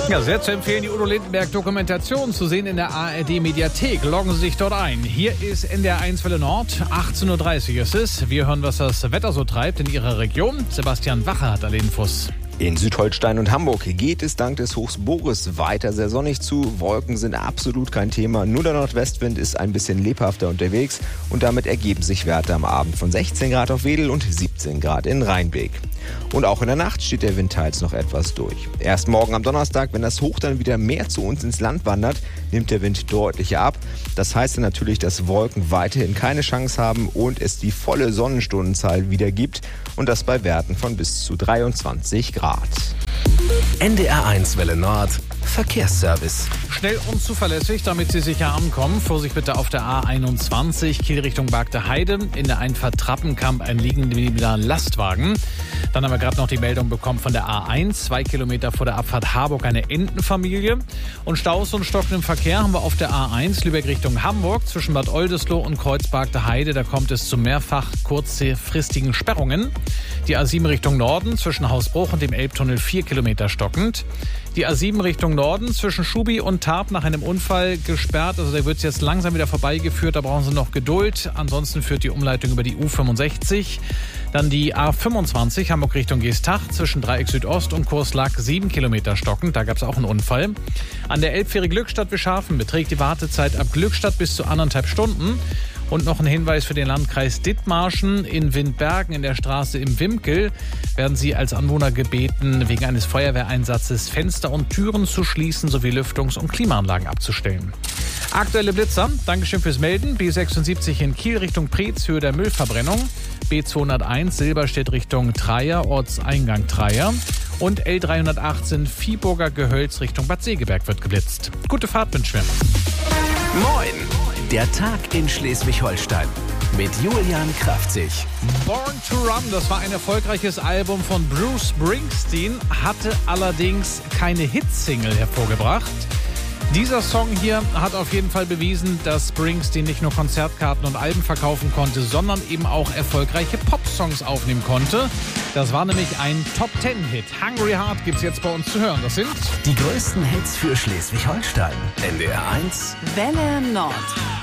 Ja, sehr zu empfehlen, die Udo Lindenberg-Dokumentation zu sehen in der ARD-Mediathek. Loggen Sie sich dort ein. Hier ist NDR 1 Welle Nord, 18.30 Uhr ist es. Wir hören, was das Wetter so treibt in Ihrer Region. Sebastian Wache hat alle Infos. In Südholstein und Hamburg geht es dank des Hochs Boris weiter sehr sonnig zu. Wolken sind absolut kein Thema. Nur der Nordwestwind ist ein bisschen lebhafter unterwegs und damit ergeben sich Werte am Abend von 16 Grad auf Wedel und 17 Grad in Rheinbeek. Und auch in der Nacht steht der Wind teils noch etwas durch. Erst morgen am Donnerstag, wenn das Hoch dann wieder mehr zu uns ins Land wandert, nimmt der Wind deutlich ab. Das heißt dann natürlich, dass Wolken weiterhin keine Chance haben und es die volle Sonnenstundenzahl wieder gibt. Und das bei Werten von bis zu 23 Grad. NDR 1 Welle Nord, Verkehrsservice. Schnell und zuverlässig, damit Sie sicher ankommen. Vorsicht bitte auf der A21, Kiel Richtung Bagde Heide. In der Einfahrt Trappenkamp ein liegender Lastwagen. Dann haben wir gerade noch die Meldung bekommen von der A1, 2 Kilometer vor der Abfahrt Harburg, eine Entenfamilie. Und Staus und stockenden Verkehr haben wir auf der A1, Lübeck Richtung Hamburg, zwischen Bad Oldesloe und Kreuzberg Heide. Da kommt es zu mehrfach kurzfristigen Sperrungen. Die A7 Richtung Norden, zwischen Hausbruch und dem Elbtunnel 4 Kilometer stockend. Die A7 Richtung Norden, zwischen Schubi und Tarp nach einem Unfall gesperrt. Also da wird es jetzt langsam wieder vorbeigeführt, da brauchen Sie noch Geduld. Ansonsten führt die Umleitung über die U65. Dann die A25 Hamburg Richtung Geestach zwischen Dreieck Südost und Kurs Lack 7 Kilometer stockend. Da gab es auch einen Unfall. An der Elbfähre Glückstadt-Wischafen beträgt die Wartezeit ab Glückstadt bis zu 1,5 Stunden. Und noch ein Hinweis für den Landkreis Dithmarschen. In Windbergen in der Straße im Wimkel werden Sie als Anwohner gebeten, wegen eines Feuerwehreinsatzes Fenster und Türen zu schließen sowie Lüftungs- und Klimaanlagen abzustellen. Aktuelle Blitzer, Dankeschön fürs Melden. B76 in Kiel Richtung Preetz, Höhe der Müllverbrennung. B201 Silberstedt Richtung Treier, Ortseingang Treier. Und L318 Viehburger Gehölz Richtung Bad Segeberg wird geblitzt. Gute Fahrt wünschen wir. Moin! Der Tag in Schleswig-Holstein mit Julian Kraftzig. Born to Run, das war ein erfolgreiches Album von Bruce Springsteen, hatte allerdings keine Hitsingle hervorgebracht. Dieser Song hier hat auf jeden Fall bewiesen, dass Springsteen nicht nur Konzertkarten und Alben verkaufen konnte, sondern eben auch erfolgreiche Popsongs aufnehmen konnte. Das war nämlich ein Top-10-Hit. Hungry Heart gibt's jetzt bei uns zu hören. Das sind die größten Hits für Schleswig-Holstein. NDR 1 Welle Nord.